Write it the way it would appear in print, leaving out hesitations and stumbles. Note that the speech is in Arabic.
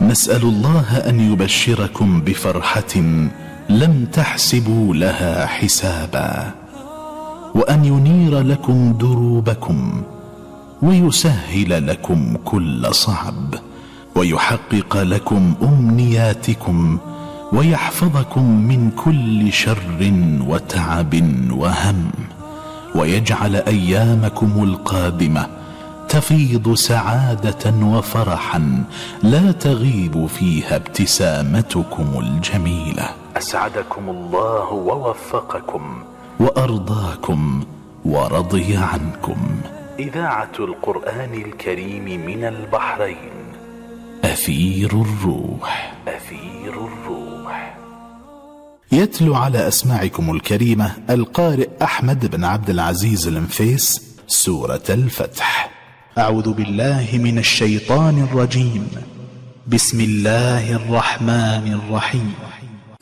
نسأل الله أن يبشركم بفرحة لم تحسبوا لها حسابا، وأن ينير لكم دروبكم ويسهل لكم كل صعب، ويحقق لكم أمنياتكم، ويحفظكم من كل شر وتعب وهم، ويجعل أيامكم القادمة تفيض سعادة وفرحا لا تغيب فيها ابتسامتكم الجميلة. أسعدكم الله ووفقكم وأرضاكم ورضي عنكم. إذاعة القرآن الكريم من البحرين، أثير الروح. أثير الروح. يتلو على أسماعكم الكريمة القارئ أحمد بن عبد العزيز المفيس سورة الفتح. أعوذ بالله من الشيطان الرجيم. بسم الله الرحمن الرحيم.